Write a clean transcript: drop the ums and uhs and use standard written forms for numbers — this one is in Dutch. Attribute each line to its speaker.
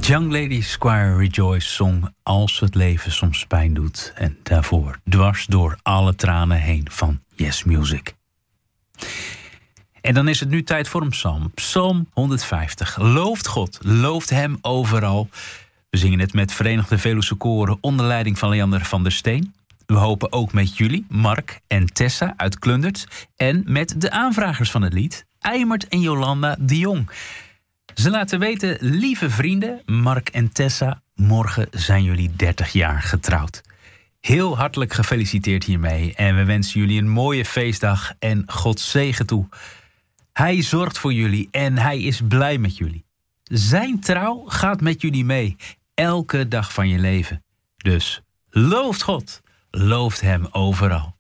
Speaker 1: Young Lady Squire Rejoice zong Als het leven soms pijn doet. En daarvoor Dwars door alle tranen heen van Yes Music. En dan is het nu tijd voor een psalm. Psalm 150. Looft God, looft hem overal. We zingen het met Verenigde Veluwse Koren onder leiding van Leander van der Steen. We hopen ook met jullie, Mark en Tessa uit Klundert. En met de aanvragers van het lied, Eimert en Jolanda de Jong. Ze laten weten, lieve vrienden, Mark en Tessa, morgen zijn jullie 30 jaar getrouwd. Heel hartelijk gefeliciteerd hiermee en we wensen jullie een mooie feestdag en Gods zegen toe. Hij zorgt voor jullie en hij is blij met jullie. Zijn trouw gaat met jullie mee, elke dag van je leven. Dus looft God, looft hem overal.